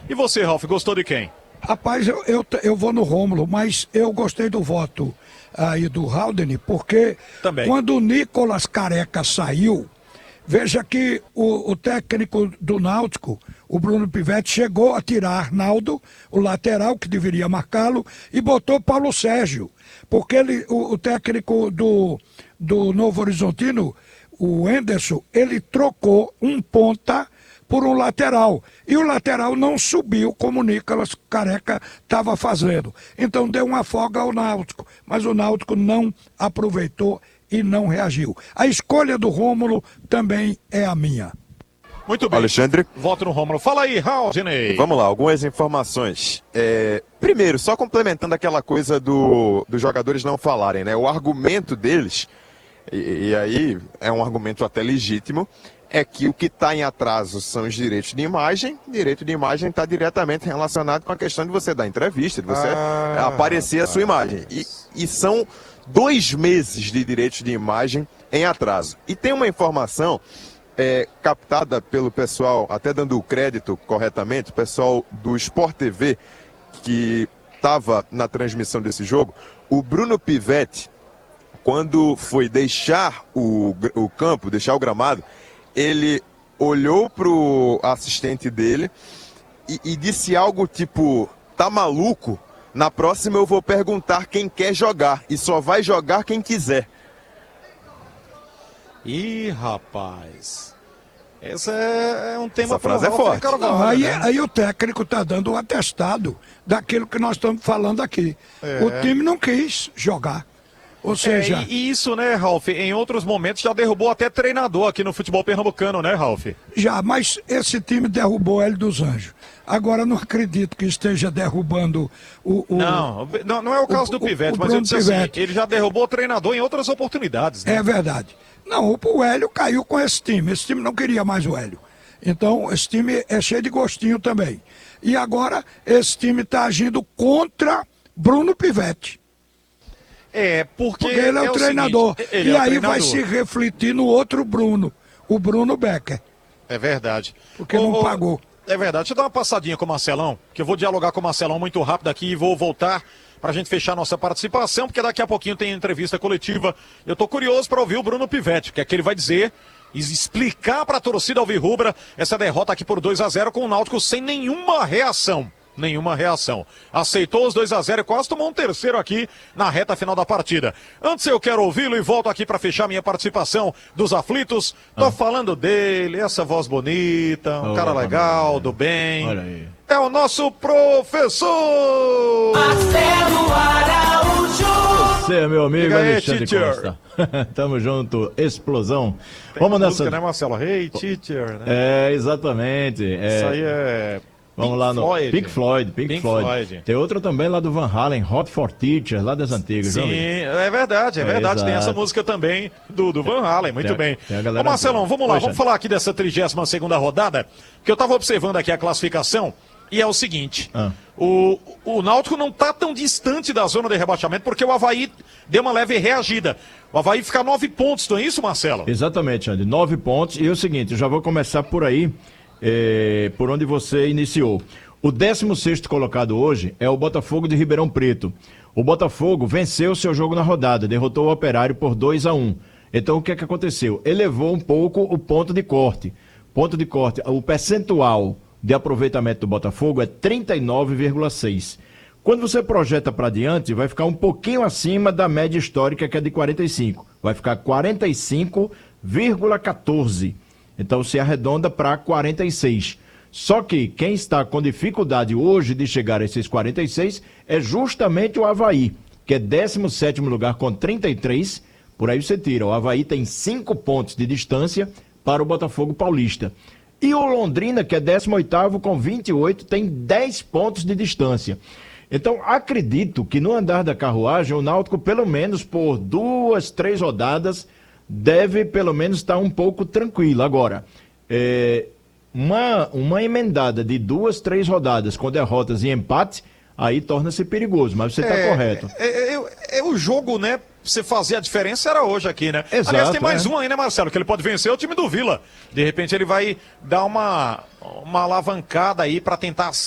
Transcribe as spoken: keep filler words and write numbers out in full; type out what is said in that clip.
E você, Ralf, gostou de quem? Rapaz, eu, eu, eu vou no Rômulo, mas eu gostei do voto aí do Haldane, porque Também. quando o Nicolas Careca saiu, veja que o, o técnico do Náutico, o Bruno Pivetti, chegou a tirar Arnaldo, o lateral que deveria marcá-lo, e botou Paulo Sérgio, porque ele, o, o técnico do, do Novo Horizontino, o Enderson, ele trocou um ponta por um lateral. E o lateral não subiu como o Nicolas Careca estava fazendo. Então deu uma folga ao Náutico. Mas o Náutico não aproveitou e não reagiu. A escolha do Rômulo também é a minha. Muito bem. Alexandre. Voto no Rômulo. Fala aí, Raulzinei. Vamos lá, algumas informações. É, primeiro, só complementando aquela coisa do, dos jogadores não falarem, né? O argumento deles, e, e aí é um argumento até legítimo, é que o que está em atraso são os direitos de imagem. Direito de imagem está diretamente relacionado com a questão de você dar entrevista, de você ah, aparecer a sua imagem. E, e são dois meses de direitos de imagem em atraso. E tem uma informação é, captada pelo pessoal, até dando o crédito corretamente, o pessoal do Sport T V, que estava na transmissão desse jogo, o Bruno Pivetti, quando foi deixar o, o campo, deixar o gramado, ele olhou pro assistente dele e, e disse algo tipo, tá maluco? Na próxima eu vou perguntar quem quer jogar e só vai jogar quem quiser. Ih, rapaz. Esse é um tema... Essa frase é forte. Não, aí, aí o técnico tá dando um atestado daquilo que nós estamos falando aqui. É. O time não quis jogar. Ou seja... É, e isso, né, Ralf, em outros momentos já derrubou até treinador aqui no futebol pernambucano, né, Ralf? Já, mas esse time derrubou o Hélio dos Anjos. Agora não acredito que esteja derrubando o... o não, não, não é o caso o, do Pivetti, o, o mas eu disse assim, Pivetti. ele já derrubou o treinador em outras oportunidades, né? É verdade. Não, o, o Hélio caiu com esse time. Esse time não queria mais o Hélio. Então, esse time é cheio de gostinho também. E agora, esse time está agindo contra Bruno Pivetti. É, porque, porque ele é, é o treinador. Seguinte, ele e é o aí treinador. vai se refletir no outro Bruno, o Bruno Becker. É verdade. Porque ô, não ô, pagou. É verdade. Deixa eu dar uma passadinha com o Marcelão, que eu vou dialogar com o Marcelão muito rápido aqui e vou voltar para a gente fechar nossa participação, porque daqui a pouquinho tem entrevista coletiva. Eu tô curioso para ouvir o Bruno Pivetti, que é que ele vai dizer, explicar para a torcida alvirrubra essa derrota aqui por dois a zero com o Náutico sem nenhuma reação. Nenhuma reação. Aceitou os dois a zero e quase tomou um terceiro aqui na reta final da partida. Antes eu quero ouvi-lo e volto aqui para fechar minha participação dos aflitos. Tô ah. falando dele, essa voz bonita, um oh, cara legal, oh, do bem. Olha aí. É o nosso professor Marcelo Araújo. Você é meu amigo Diga aí, Alexandre teacher. Costa. Tamo junto, explosão. Tem Vamos uma nessa. música, né, Marcelo? Hey, teacher, né? É, exatamente. É... Isso aí é... Vamos Pink lá no Floyd. Pink Floyd, Pink, Pink Floyd. Floyd. Tem outra também lá do Van Halen, Hot for Teachers, lá das antigas. Sim, é verdade, é, é verdade. exato. Tem essa música também do, do Van Halen, muito tem, bem. Tem a galera Ô Marcelão, boa. vamos lá, Poxa. vamos falar aqui dessa trigésima segunda rodada, porque eu estava observando aqui a classificação, e é o seguinte, Ah. o, o Náutico não está tão distante da zona de rebaixamento, porque o Avaí deu uma leve reagida. O Avaí fica a nove pontos, não é isso, Marcelo? Exatamente, Andy, nove pontos. E é o seguinte, eu já vou começar por aí, é, por onde você iniciou. O décimo sexto colocado hoje é o Botafogo de Ribeirão Preto. O Botafogo venceu seu jogo na rodada, derrotou o Operário por dois a um. Então o que é que aconteceu? Elevou um pouco o ponto de corte. Ponto de corte, o percentual de aproveitamento do Botafogo é trinta e nove vírgula seis. Quando você projeta para diante, vai ficar um pouquinho acima da média histórica, que é de quarenta e cinco. Vai ficar quarenta e cinco vírgula quatorze. Então se arredonda para quarenta e seis. Só que quem está com dificuldade hoje de chegar a esses quarenta e seis é justamente o Avaí, que é décimo sétimo lugar com trinta e três. Por aí você tira. O Avaí tem cinco pontos de distância para o Botafogo Paulista. E o Londrina, que é décimo oitavo com vinte e oito, tem dez pontos de distância. Então, acredito que no andar da carruagem, o Náutico, pelo menos por duas, três rodadas, deve pelo menos estar um pouco tranquilo. Agora, é... Uma, uma emendada de duas, três rodadas com derrotas e empate, aí torna-se perigoso, mas você está é, correto. É, é, é o jogo, né? Você fazer a diferença era hoje aqui, né? Exato, Aliás, tem mais é. um aí, né, Marcelo? Que ele pode vencer o time do Vila. De repente ele vai dar uma, uma alavancada aí para tentar